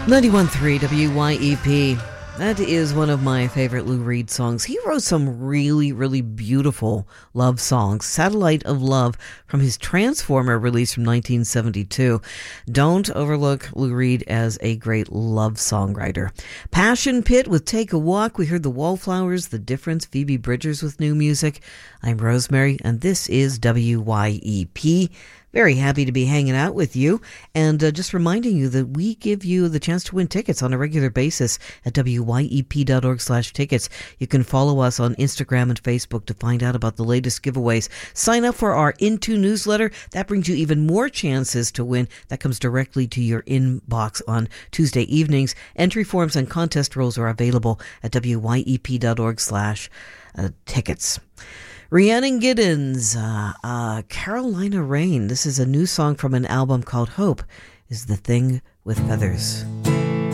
91.3 WYEP. That is one of my favorite Lou Reed songs. He wrote some really, really beautiful love songs. Satellite of Love from his Transformer release from 1972. Don't overlook Lou Reed as a great love songwriter. Passion Pit with Take a Walk. We heard the Wallflowers, The Difference, Phoebe Bridgers with new music. I'm Rosemary, and this is WYEP. Very happy to be hanging out with you, and just reminding you that we give you the chance to win tickets on a regular basis at wyep.org/tickets. You can follow us on Instagram and Facebook to find out about the latest giveaways. Sign up for our Into newsletter. That brings you even more chances to win. That comes directly to your inbox on Tuesday evenings. Entry forms and contest rules are available at wyep.org/tickets. Rhiannon Giddens, Carolina Rain. This is a new song from an album called Hope is the Thing with Feathers.